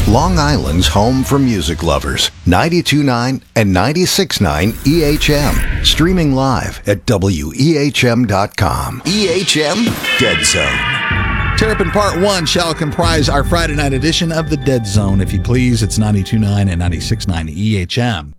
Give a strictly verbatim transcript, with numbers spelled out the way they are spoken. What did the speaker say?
Long Island's home for music lovers. ninety-two point nine and ninety-six point nine E H M. Streaming live at W E H M dot com. E H M Dead Zone. Terrapin Part one shall comprise our Friday night edition of the Dead Zone. If you please, it's ninety-two point nine and ninety-six point nine E H M.